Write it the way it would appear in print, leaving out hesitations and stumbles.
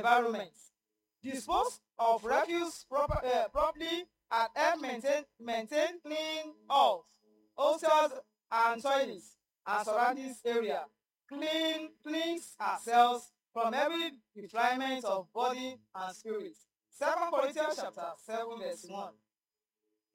environment. Dispose of refuse properly and help maintain clean halls, hostels and toilets and surroundings area. Cleans ourselves from every defilement of body and spirit. 2 Corinthians chapter 7 verse 1.